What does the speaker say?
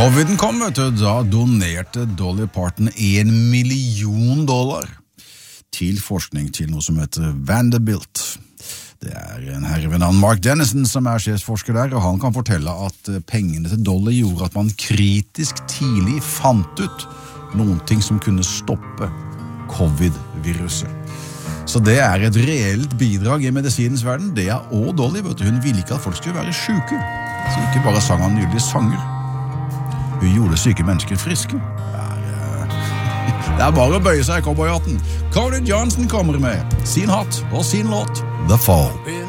Coviden kom, da donerte Dolly Parton $1 million til forskning til noe som heter Vanderbilt. Det en herre ved navn Mark Dennison som sjefsforsker der, og han kan fortelle at pengene til Dolly gjorde at man kritisk tidlig fant ut noen ting som kunne stoppe covid-viruset. Så det et reelt bidrag i medisinens verden. Det også Dolly, hun ville ikke at folk skulle være syke. Så ikke bare sang han nydelige sanger. Hun gjorde syke mennesker friske. Det bare å bøye seg I cowboyhatten. Cody Johnson kommer med sin hatt og sin låt The Fall.